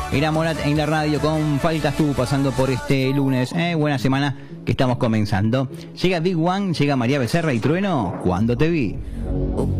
Era Morat en la radio con Faltas Tú, pasando por este lunes. Buena semana que estamos comenzando. Llega Big One, llega María Becerra y Trueno, Cuando te vi.